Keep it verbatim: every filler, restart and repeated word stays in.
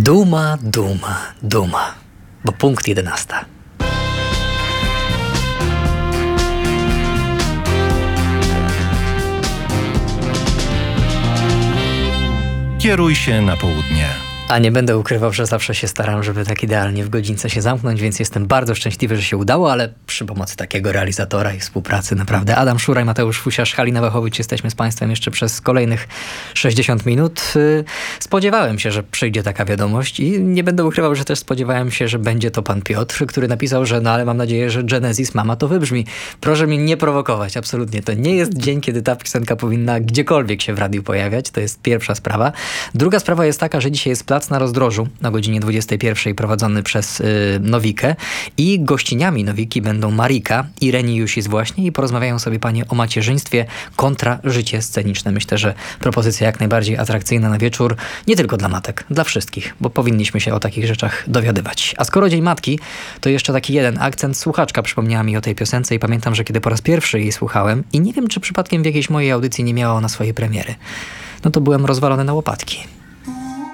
Duma, duma, duma, bo punkt jedenasta. Kieruj się na południe. A nie będę ukrywał, że zawsze się staram, żeby tak idealnie w godzince się zamknąć, więc jestem bardzo szczęśliwy, że się udało, ale przy pomocy takiego realizatora i współpracy naprawdę Adam Szuraj, Mateusz Fusiarz, Halina Wachowicz, jesteśmy z Państwem jeszcze przez kolejnych sześćdziesiąt minut. Spodziewałem się, że przyjdzie taka wiadomość i nie będę ukrywał, że też spodziewałem się, że będzie to pan Piotr, który napisał, że no ale mam nadzieję, że Genesis Mama to wybrzmi. Proszę mnie nie prowokować, absolutnie. To nie jest dzień, kiedy ta piosenka powinna gdziekolwiek się w radiu pojawiać. To jest pierwsza sprawa. Druga sprawa jest taka, że dzisiaj jest Plac na Rozdrożu na godzinie dwudziestej pierwszej prowadzony przez y, Nowikę i gościniami Nowiki będą Marika i Reni Jusis właśnie i porozmawiają sobie panie o macierzyństwie kontra życie sceniczne. Myślę, że propozycja jak najbardziej atrakcyjna na wieczór, nie tylko dla matek, dla wszystkich, bo powinniśmy się o takich rzeczach dowiadywać. A skoro Dzień Matki, to jeszcze taki jeden akcent. Słuchaczka przypomniała mi o tej piosence i pamiętam, że kiedy po raz pierwszy jej słuchałem i nie wiem, czy przypadkiem w jakiejś mojej audycji nie miała ona swojej premiery, no to byłem rozwalony na łopatki.